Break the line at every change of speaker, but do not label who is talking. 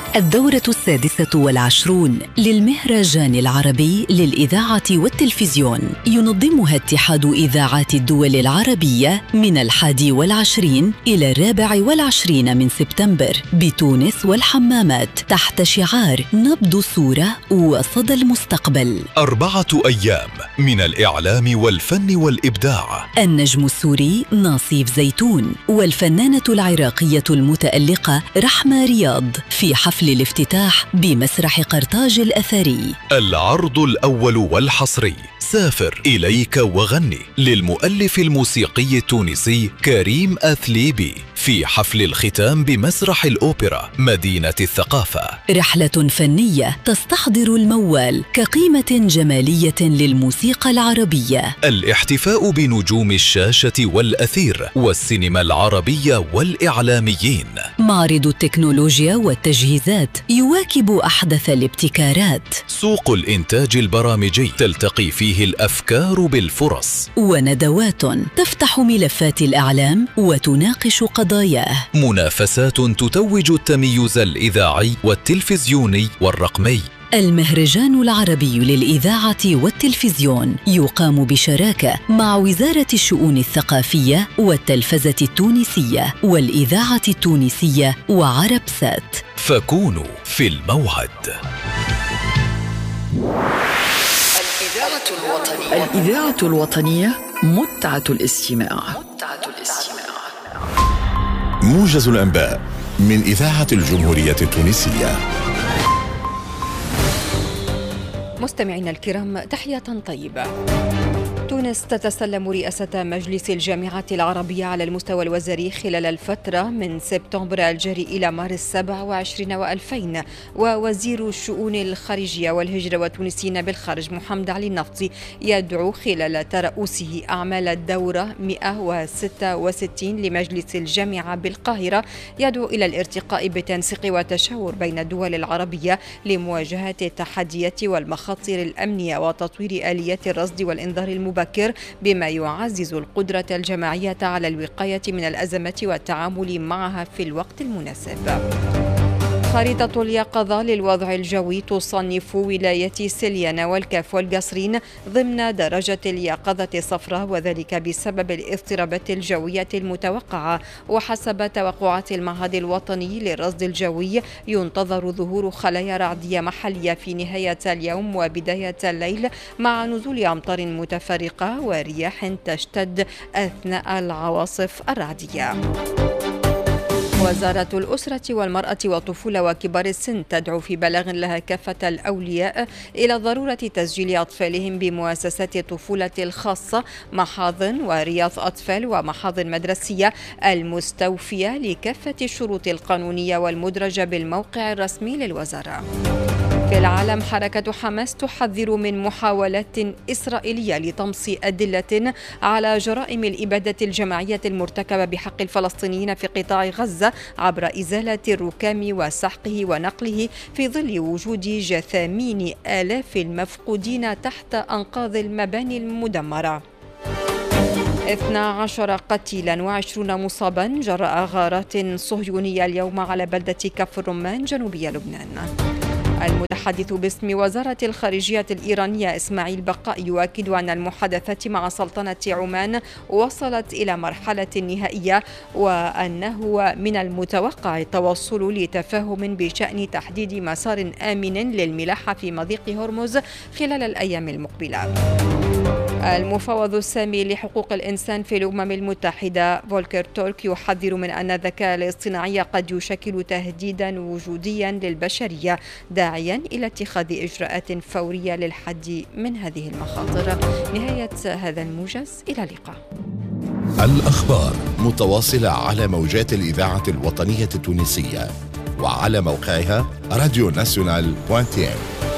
الدورة 26 للمهرجان العربي للإذاعة والتلفزيون ينظمها اتحاد إذاعات الدول العربية من 21 إلى 24 من سبتمبر بتونس والحمامات تحت شعار نبض الصورة وصدى المستقبل.
4 أيام من الإعلام والفن والإبداع.
النجم السوري ناصيف زيتون والفنانة العراقية المتألقة رحمة رياض في حفل الافتتاح بمسرح قرطاج الأثري.
العرض الأول والحصري سافر إليك وغني للمؤلف الموسيقي التونسي كريم أثليبي في حفل الختام بمسرح الأوبرا مدينة الثقافة.
رحلة فنية تستحضر الموال كقيمة جمالية للموسيقى العربية.
الاحتفاء بنجوم الشاشة والأثير والسينما العربية والإعلاميين.
معرض التكنولوجيا والتجهيزات يواكب أحدث الابتكارات.
سوق الإنتاج البرامجي تلتقي فيه الأفكار بالفرص.
وندوات تفتح ملفات الإعلام وتناقش قضاياه.
منافسات تتوج التميز الإذاعي والتلفزيوني والرقمي.
المهرجان العربي للإذاعة والتلفزيون يقام بشراكة مع وزارة الشؤون الثقافية والتلفزة التونسية والإذاعة التونسية وعربسات.
فكونوا في الموعد.
الإذاعة الوطنية متعة الاستماع.
موجز الأنباء من إذاعة الجمهورية التونسية.
مستمعينا الكرام، تحية طيبة. تونس تتسلم رئاسة مجلس الجامعة العربية على المستوى الوزاري خلال الفترة من سبتمبر الجاري إلى مارس 27 و2000. ووزير الشؤون الخارجية والهجرة والتونسيين بالخارج محمد علي النفطي يدعو خلال ترأسه أعمال الدورة 166 لمجلس الجامعة بالقاهرة، يدعو إلى الارتقاء بتنسيق وتشاور بين الدول العربية لمواجهة التحديات والمخاطر الأمنية وتطوير آليات الرصد والإنذار المبكر بما يعزز القدرة الجماعية على الوقاية من الأزمات والتعامل معها في الوقت المناسب. خريطة اليقظة للوضع الجوي تصنف ولاية سليانة والكاف والقصرين ضمن درجة اليقظة الصفراء، وذلك بسبب الاضطرابات الجوية المتوقعة. وحسب توقعات المعهد الوطني للرصد الجوي ينتظر ظهور خلايا رعدية محلية في نهاية اليوم وبداية الليل، مع نزول أمطار متفرقة ورياح تشتد أثناء العواصف الرعدية. وزارة الأسرة والمرأة والطفولة وكبار السن تدعو في بلاغ لها كافة الأولياء إلى ضرورة تسجيل أطفالهم بمؤسسات الطفولة الخاصة، محاضن ورياض أطفال ومحاضن مدرسية المستوفية لكافة الشروط القانونية والمدرجة بالموقع الرسمي للوزارة. في العالم، حركة حماس تحذر من محاولات إسرائيلية لطمس أدلة على جرائم الإبادة الجماعية المرتكبة بحق الفلسطينيين في قطاع غزة عبر إزالة الركام وسحقه ونقله في ظل وجود جثامين آلاف المفقودين تحت أنقاض المباني المدمرة. 12 قتيلا و20 مصابا جراء غارات صهيونية اليوم على بلدة كفر الرمان جنوبي لبنان. المتحدث باسم وزارة الخارجية الإيرانية إسماعيل بقاء يؤكد أن المحادثات مع سلطنة عمان وصلت إلى مرحلة نهائية، وأنه من المتوقع التوصل لتفاهم بشأن تحديد مسار آمن للملاحة في مضيق هرمز خلال الأيام المقبلة. المفوض السامي لحقوق الإنسان في الأمم المتحدة فولكر تورك يحذر من أن الذكاء الاصطناعي قد يشكل تهديدا وجوديا للبشرية، داعيا إلى اتخاذ إجراءات فورية للحد من هذه المخاطر. نهاية هذا الموجز، إلى اللقاء.
الأخبار متواصلة على موجات الإذاعة الوطنية التونسية وعلى موقعها راديو ناسيونال.tn.